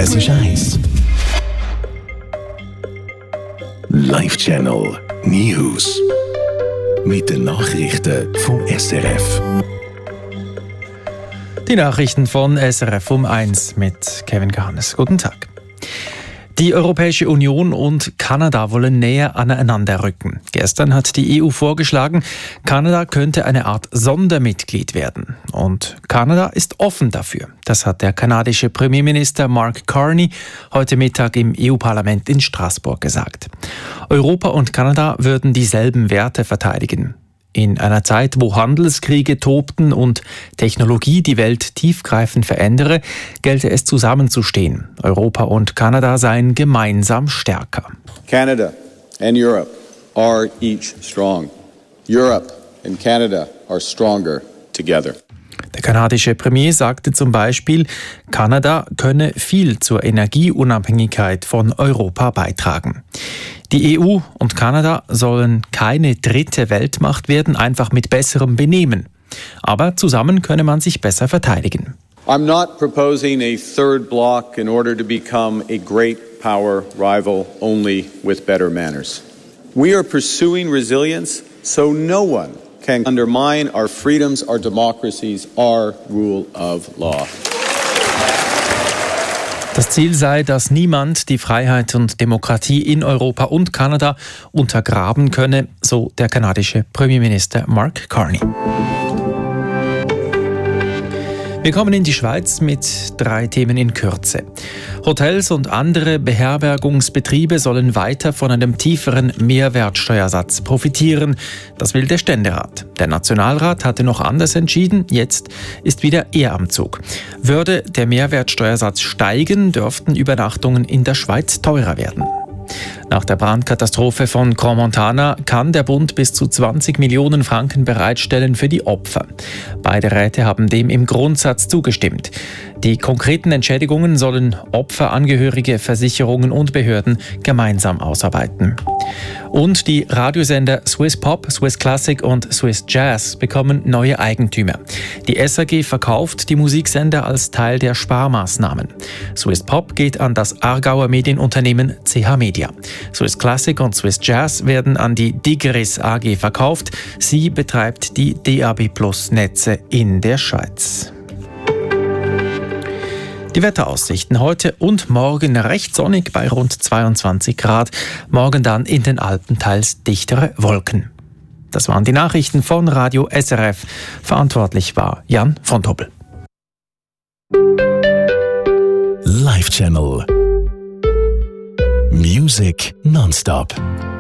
Es ist 1. Live Channel News. Mit den Nachrichten vom SRF. Die Nachrichten von SRF um 1 mit Kevin Gahanes. Guten Tag. Die Europäische Union und Kanada wollen näher aneinander rücken. Gestern hat die EU vorgeschlagen, Kanada könnte eine Art Sondermitglied werden. Und Kanada ist offen dafür. Das hat der kanadische Premierminister Mark Carney heute Mittag im EU-Parlament in Straßburg gesagt. Europa und Kanada würden dieselben Werte verteidigen. In einer Zeit, wo Handelskriege tobten und Technologie die Welt tiefgreifend verändere, gelte es zusammenzustehen. Europa und Kanada seien gemeinsam stärker. Canada and Europe are each strong. Europe and Canada are stronger together. Der kanadische Premier sagte zum Beispiel, Kanada könne viel zur Energieunabhängigkeit von Europa beitragen. Die EU und Kanada sollen keine dritte Weltmacht werden, einfach mit besserem Benehmen. Aber zusammen könne man sich besser verteidigen. I'm not proposing a third bloc in order to become a great power rival only with better manners. We are pursuing resilience so no one can undermine our freedoms, our democracies, our rule of law. Das Ziel sei, dass niemand die Freiheit und Demokratie in Europa und Kanada untergraben könne, so der kanadische Premierminister Mark Carney. Wir kommen in die Schweiz mit 3 Themen in Kürze. Hotels und andere Beherbergungsbetriebe sollen weiter von einem tieferen Mehrwertsteuersatz profitieren. Das will der Ständerat. Der Nationalrat hatte noch anders entschieden. Jetzt ist wieder er am Zug. Würde der Mehrwertsteuersatz steigen, dürften Übernachtungen in der Schweiz teurer werden. Nach der Brandkatastrophe von Crans-Montana kann der Bund bis zu 20 Millionen Franken bereitstellen für die Opfer. Beide Räte haben dem im Grundsatz zugestimmt. Die konkreten Entschädigungen sollen Opfer, Angehörige, Versicherungen und Behörden gemeinsam ausarbeiten. Und die Radiosender Swiss Pop, Swiss Classic und Swiss Jazz bekommen neue Eigentümer. Die SAG verkauft die Musiksender als Teil der Sparmaßnahmen. Swiss Pop geht an das Aargauer Medienunternehmen CH Media. Swiss Classic und Swiss Jazz werden an die Digris AG verkauft. Sie betreibt die DAB+-Netze in der Schweiz. Die Wetteraussichten heute und morgen recht sonnig bei rund 22 Grad. Morgen dann in den Alpen teils dichtere Wolken. Das waren die Nachrichten von Radio SRF. Verantwortlich war Jan von Doppel. Live Channel Music nonstop.